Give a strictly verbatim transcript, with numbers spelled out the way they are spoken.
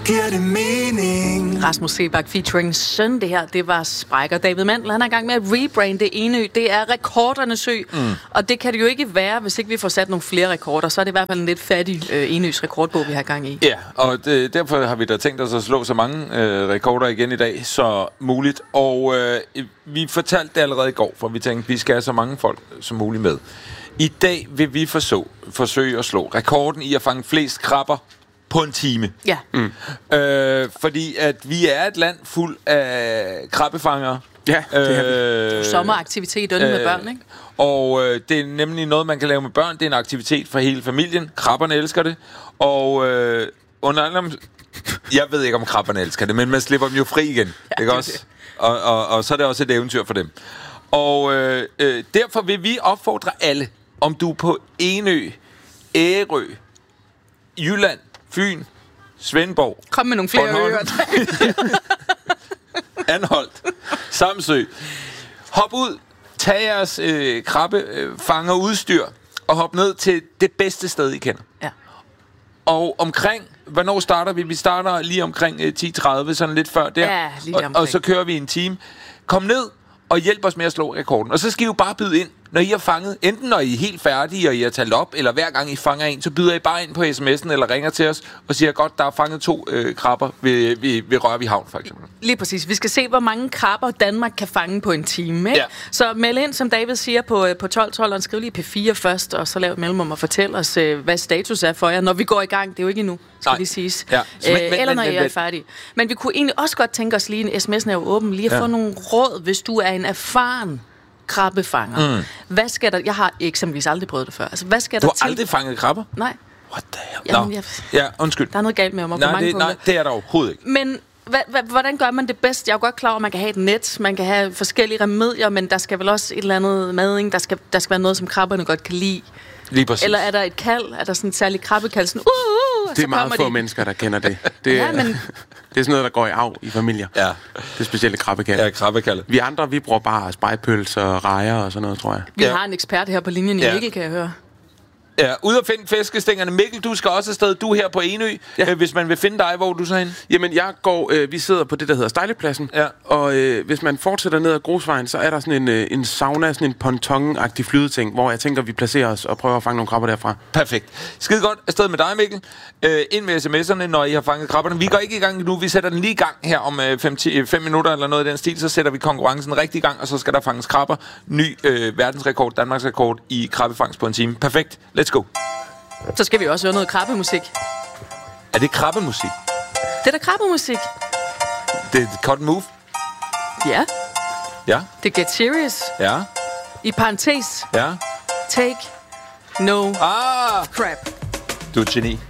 giver det mening. Rasmus Seebach featuring Søn, det her, det var Sprækker. David Mandel, han er i gang med at rebrande Enø. Det er rekordernes ø, mm. og det kan det jo ikke være, hvis ikke vi får sat nogle flere rekorder. Så er det i hvert fald en lidt fattig øh, Enøs rekordbog, vi har gang i. Ja, og det, derfor har vi da tænkt os at slå så mange øh, rekorder igen i dag, så muligt. Og øh, vi fortalte det allerede i går, for vi tænkte, vi skal have så mange folk som muligt med. I dag vil vi forsøge, forsøge at slå rekorden i at fange flest krabber på en time. Ja. Mm. Øh, fordi at vi er et land fuld af krabbefangere. Ja, det er vi. Øh, Sommeraktivitet øh, med børn, ikke? Og øh, det er nemlig noget, man kan lave med børn. Det er en aktivitet for hele familien. Krabberne elsker det. Og øh, under andre... Jeg ved ikke, om krabberne elsker det, men man slipper dem jo fri igen. Ja, ikke også? Og, og, og så er det også et eventyr for dem. Og øh, øh, derfor vil vi opfordre alle, om du er på Enø, Ærø, Jylland, Fyn, Svendborg. Kom med nogle flere øer. Anholdt. Samsø. Hop ud. Tag jeres øh, krabbefanger udstyr og hop ned til det bedste sted, I kender. Ja. Og omkring... Hvornår starter vi? Vi starter lige omkring øh, ti tredive, sådan lidt før der. Ja, lige og, og så kører vi en time. Kom ned og hjælp os med at slå rekorden. Og så skal I jo bare byde ind, når I har fanget. Enten når I er helt færdige, og I har talt op, eller hver gang I fanger en, så byder I bare ind på sms'en, eller ringer til os, og siger, godt, der er fanget to øh, krabber ved, ved, ved Rørvig Havn, for eksempel. Lige præcis. Vi skal se, hvor mange krabber Danmark kan fange på en time, ikke? Ja. Så meld ind, som David siger, på, på tolv tolv, og skriv lige P fire først, og så lav et mellemrum og fortæl os, hvad status er for jer, når vi går i gang. Det er jo ikke endnu, skal lige siges. Ja. Æ, men, eller når I er færdige. Men vi kunne egentlig også godt tænke os lige, en sms'en er jo åben, lige at ja. få nogle råd, hvis du er en erfaren krabbefanger. Mm. Hvad skal der... Jeg har eksempelvis aldrig prøvet det før. Altså, hvad skal du der har til? aldrig fanget krabber? Nej. What the hell? Jamen, jeg... Ja, undskyld. Der er noget galt med mig på nej, mange det, punkter. Nej, det er der overhovedet ikke. Men hva, hva, hvordan gør man det bedst? Jeg er jo godt klar over, at man kan have et net, man kan have forskellige remedier, men der skal vel også et eller andet mading, der skal, der skal være noget, som krabberne godt kan lide. Lige præcis. Eller er der et kald? Er der sådan et særligt krabbekald? Sådan, uh, uh, det er meget få de. mennesker, der kender det. Det er, ja, men... det er sådan noget, der går i arv i familier. Ja. Det specielle krabbekald. Ja, krabbekald. Vi andre, vi bruger bare spejpølser og rejer og sådan noget, tror jeg. Vi ja. har en ekspert her på linjen i ja. Mikkel, kan jeg høre. Ja, ud at finde fiskestængerne. Mikkel, du skal også afsted. Du er her på Enø. Ja. Hvis man vil finde dig, hvor er du så henne? Jamen, jeg går... Øh, vi sidder på det, der hedder Stejlepladsen. Ja. Og øh, hvis man fortsætter ned ad grusvejen, så er der sådan en, øh, en sauna, sådan en ponton-agtig flydeting, hvor jeg tænker, vi placerer os og prøver at fange nogle krabber derfra. Perfekt. Skide godt afsted med dig, Mikkel. Øh, ind med sms'erne, når I har fanget krabberne. Vi går ikke i gang nu. Vi sætter den lige i gang her om fem minutter eller noget af den stil. Så sætter vi konkurrencen rigtig i gang, og så skal der fanges krabber. Ny øh, verdensrekord, Danmarks rekord i krabbefangst på en time. Perfekt. Let's go. Så skal vi også høre noget krabbemusik. Er det krabbemusik? Det er da krabbemusik. Det er Cotton Move? Ja. Ja. Det Get Serious. Ja. I parentes. Ja. Take no ah. crap. Du er et geni.